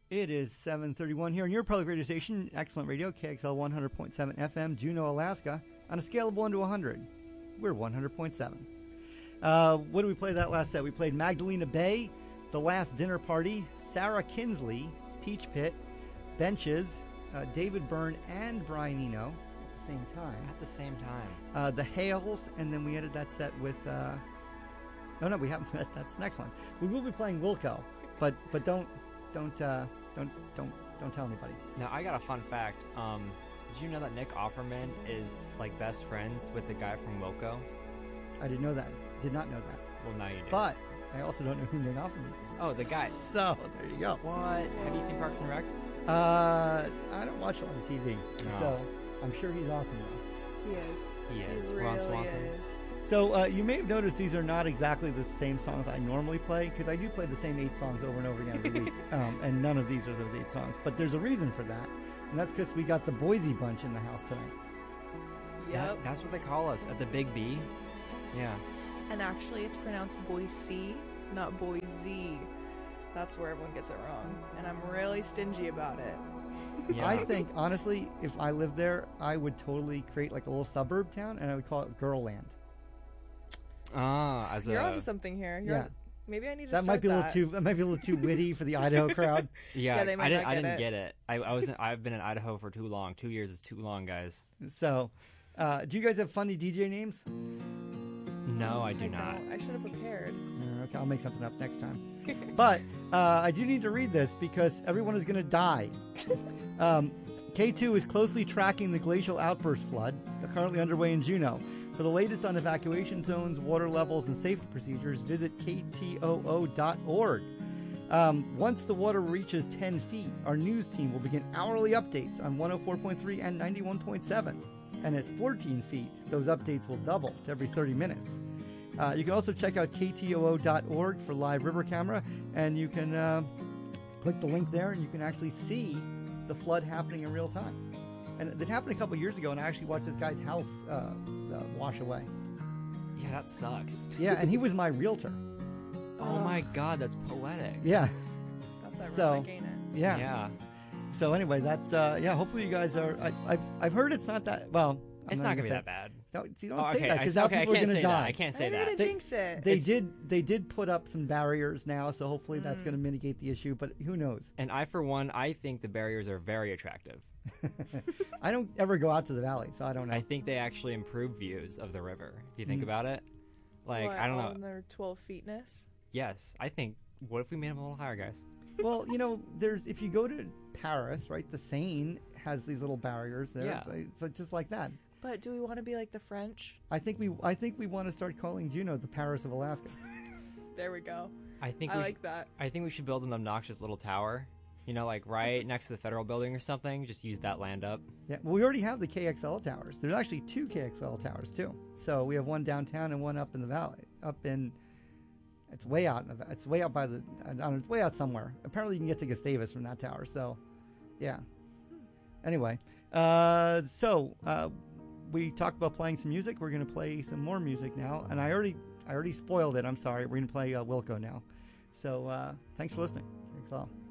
It is 7:31 here on your public radio station, Excellent Radio, KXL 100.7 FM, Juneau, Alaska. On a scale of 1 to 100, we're 100.7. What did we play that last set? We played Magdalena Bay, The Last Dinner Party, Sarah Kinsley, Peach Pit, Benches, David Byrne and Brian Eno at the same time. At the same time. The Hales, and then we ended that set with... No, we haven't. That's the next one. We will be playing Wilco, but don't tell anybody. Now I got a fun fact. Did you know that Nick Offerman is like best friends with the guy from Wilco? I didn't know that. Did not know that. Well, now you do. But I also don't know who Nick Offerman is. Oh, the guy. So there you go. What? Have you seen Parks and Rec? I don't watch it on TV, No. so I'm sure he's awesome though. He is. He is. He Ron really Swanson. is. So you may have noticed these are not exactly the same songs I normally play, because I do play the same 8 songs over and over again every week, and none of these are those 8 songs. But there's a reason for that, and that's because we got the Boise Bunch in the house tonight. Yep. That's what they call us at the Big B. Yeah. And actually, it's pronounced Boise, not Boise. That's where everyone gets it wrong. And I'm really stingy about it. Yeah. I think, honestly, if I lived there, I would totally create like a little suburb town, and I would call it Girlland. As You're a onto something here. Yeah. Maybe I need to That start might be a little too. That might be a little too witty for the Idaho crowd. yeah. Yeah, they might I not didn't get get it. I've been in Idaho for too long. 2 years is too long, guys. So, do you guys have funny DJ names? No, I do not. Don't. I should have prepared. Okay, I'll make something up next time. But I do need to read this because everyone is going to die. K2 is closely tracking the glacial outburst flood currently underway in Juneau. For the latest on evacuation zones, water levels, and safety procedures, visit ktoo.org. Once the water reaches 10 feet, our news team will begin hourly updates on 104.3 and 91.7. And at 14 feet, those updates will double to every 30 minutes. You can also check out ktoo.org for live river camera, and you can click the link there, and you can actually see the flood happening in real time. And it happened a couple years ago, and I actually watched this guy's house wash away. Yeah, that sucks. Yeah, and he was my realtor. Oh my God, that's poetic. Yeah. That's So- ironic, ain't it? Yeah. Yeah. So anyway, that's hopefully you guys are. I've heard it's not that well. It's not gonna be that bad. Don't say Oh, that okay, because now okay, people I are can't going say to that. die. I can't say Maybe that. to jinx it. They did put up some barriers now, so hopefully that's going to mitigate the issue. But who knows? And I, for one, I think the barriers are very attractive. I don't ever go out to the valley, so I don't know. I think they actually improve views of the river. If you think about it, like What, I don't on know. their 12 feetness? Yes, I think. What if we made them a little higher, guys? Well, there's if you go to Paris, right? The Seine has these little barriers there. Yeah. It's just like that. But do we want to be like the French? I think we want to start calling Juneau the Paris of Alaska. There we go. I think I we like that. I think we should build an obnoxious little tower. Like right next to the federal building or something. Just use that land up. Yeah, well, we already have the KXL towers. There's actually 2 KXL towers too. So we have one downtown and one up in the valley. It's way out. It's way out by the. I don't know, it's way out somewhere. Apparently, you can get to Gustavus from that tower. So, yeah. Anyway, we talked about playing some music. We're going to play some more music now, and I already spoiled it. I'm sorry. We're going to play Wilco now. So, thanks for listening. KXL.